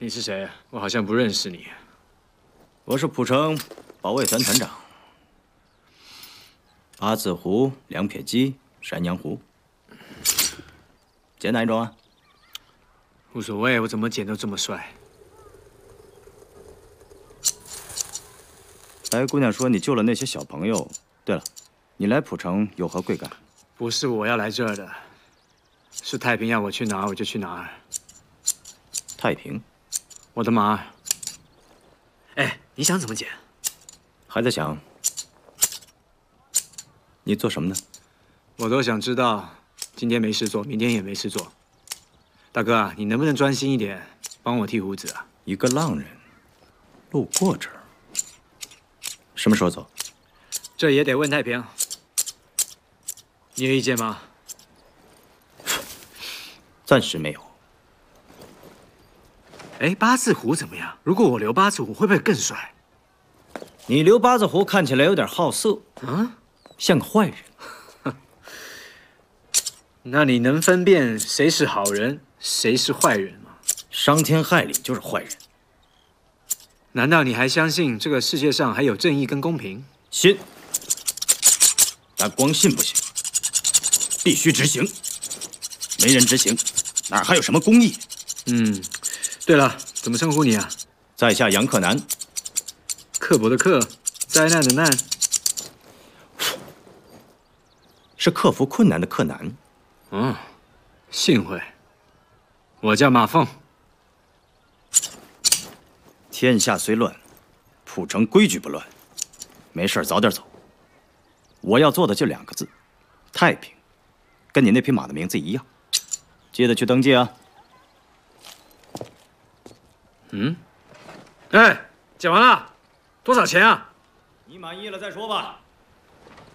你是谁？我好像不认识你。 我是浦城保卫团团长。八字胡、两撇鸡、山羊胡，剪哪一种啊？ 无所谓，我怎么剪都这么帅。 白姑娘说你救了那些小朋友。对了，你来浦城有何贵干？ 不是我要来这儿的，是太平要我去哪儿我就去哪儿。 太平， 我的马儿。哎，你想怎么剪？ 还在想。你做什么呢？ 我都想知道。今天没事做，明天也没事做。大哥啊，你能不能专心一点，帮我剃胡子啊？ 一个浪人，路过这儿，什么时候走？ 这也得问太平。你有意见吗？ 暂时没有。 哎，八字胡怎么样？如果我留八字胡，会不会更帅？ 你留八字胡看起来有点好色， 啊， 像个坏人。 那你能分辨谁是好人，谁是坏人吗？ 伤天害理就是坏人。 难道你还相信这个世界上还有正义跟公平？ 信，但光信不行，必须执行。没人执行，哪还有什么公义？ 对了，怎么称呼你啊？ 在下杨克南。 刻薄的刻，灾难的难， 是克服困难的克难。 幸会。我叫马凤。 天下虽乱，浦城规矩不乱。没事早点走。我要做的就2个字：太平。跟你那匹马的名字一样。记得去登记啊。 哎，讲完了，多少钱啊？ 你满意了再说吧。